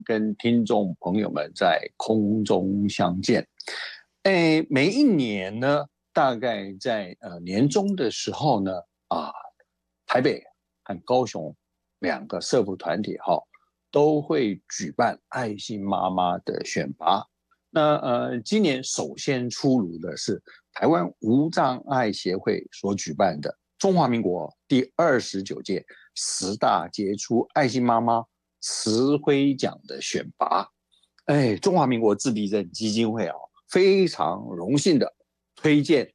跟听众朋友们在空中相见。每一年呢，大概在年中的时候呢，台北和高雄两个社福团体都会举办爱心妈妈的选拔。那今年首先出炉的是台湾无障碍协会所举办的中华民国第29届10大杰出爱心妈妈慈辉奖的选拔。中华民国自闭症基金会非常荣幸的推荐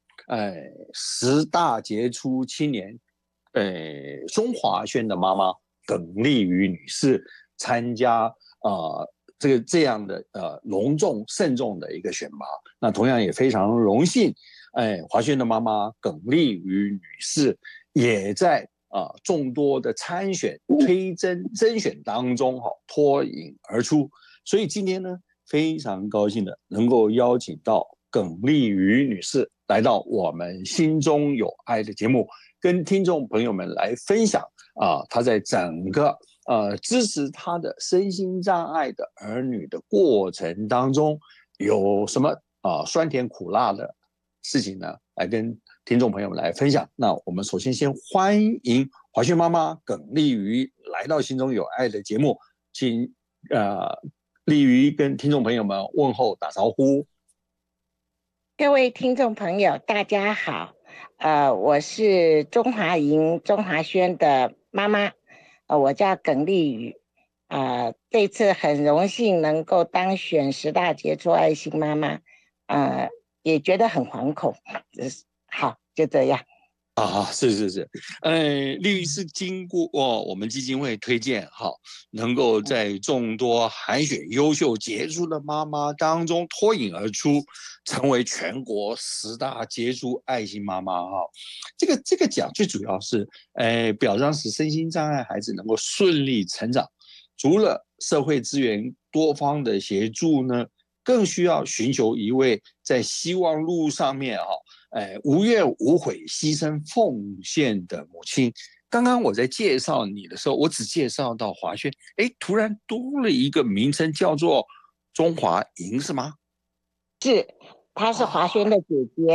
10大杰出青年中华轩的妈妈耿丽瑜女士参加这样的隆重慎重的一个选拔。那同样也非常荣幸，华轩的妈妈耿丽瑜女士也在众多的参选甄选当中脱颖而出。所以今天呢，非常高兴的能够邀请到耿丽瑜女士来到我们心中有爱的节目，跟听众朋友们来分享她在整个支持她的身心障碍的儿女的过程当中有什么酸甜苦辣的事情呢，来跟听众朋友们来分享。那我们首先欢迎华轩妈妈耿丽瑜来到心中有爱的节目，请丽瑜跟听众朋友们问候打招呼。 各位听众朋友大家好，我是中华营中华轩的妈妈，我叫耿丽瑜，这次很荣幸能够当选10大杰出爱心妈妈，也觉得很惶恐，好，就这样。 是，丽瑜是经过我们基金会推荐，能够在众多海选优秀杰出的妈妈当中脱颖而出，成为全国10大杰出爱心妈妈。这个奖最主要是表彰使身心障碍孩子能够顺利成长，除了社会资源多方的协助呢，更需要寻求一位在希望路上面无怨无悔牺牲奉献的母亲。刚刚我在介绍你的时候，我只介绍到华轩，突然多了一个名称叫做中华营，是吗？ 是，她是华轩的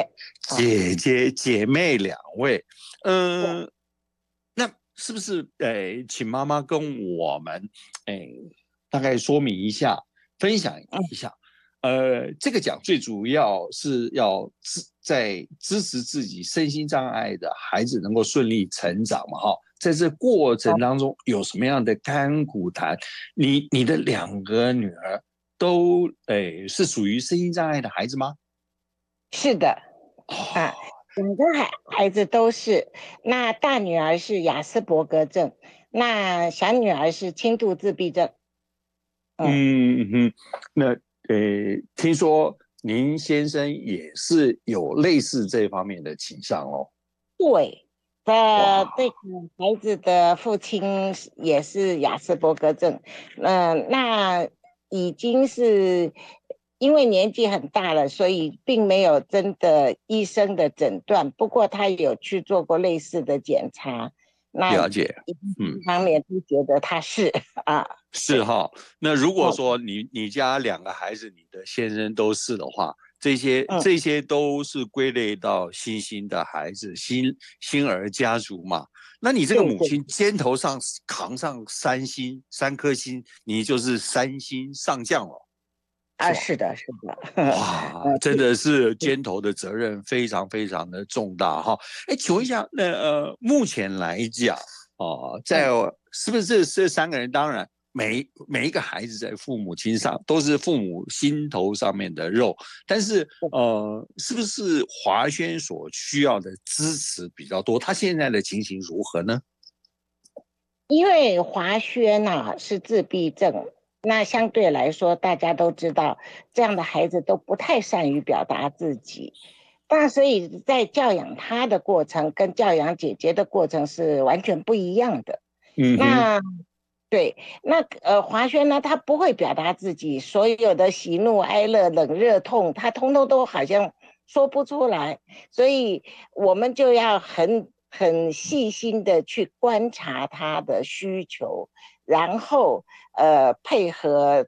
姐妹2位。那是不是请妈妈跟我们大概说明一下，分享一下。这个奖最主要是要在支持自己身心障碍的孩子能够顺利成长嘛，在这过程当中有什么样的甘苦谈？你的2个女儿都是属于身心障碍的孩子吗？ 是的，2个孩子都是。那大女儿是亚斯伯格症，那小女儿是轻度自闭症。 那听说您先生也是有类似这方面的倾向哦。 对，这个孩子的父亲也是亚斯伯格症，那已经是因为年纪很大了，所以并没有真的医生的诊断，不过他有去做过类似的检查。 了解， 一方面都觉得他是是那如果说你家2个孩子，你的先生都是的话，这些都是归类到新兴的孩子，新儿家族嘛。那你这个母亲肩头上扛上3颗星，你就是3星上将了。 是的。 哇，真的是肩头的责任非常非常的重大请问一下，那目前来讲是不是这3个人，当然每一个孩子在父母亲上都是父母心头上面的肉，但是是不是华轩所需要的支持比较多？他现在的情形如何呢？ 因为华轩是自闭症，那相对来说大家都知道这样的孩子都不太善于表达自己，那所以在教养他的过程跟教养姐姐的过程是完全不一样的。那华轩呢，他不会表达自己所有的喜怒哀乐冷热痛，他通通都好像说不出来，所以我们就要很细心的去观察他的需求，然后配合